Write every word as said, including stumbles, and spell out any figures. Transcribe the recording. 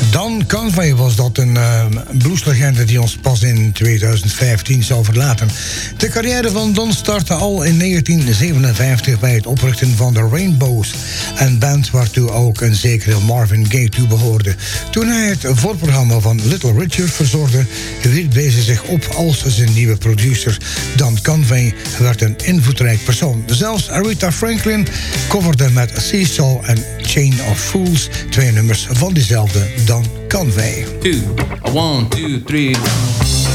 Don Conway was dat, een uh, blueslegende die ons pas in tweeduizend vijftien zou verlaten. De carrière van Don startte al in negentien zevenenvijftig bij het oprichten van de Rainbows, een band waartoe ook een zekere Marvin Gaye toe behoorde. Toen hij het voorprogramma van Little Richard verzorgde, wierp deze zich op als zijn nieuwe producer. Don Conway werd een invloedrijk persoon. Zelfs Aretha Franklin coverde met Seesaw en Chain of Fools, twee nummers van diezelfde Don Conway. Two, one, two, three.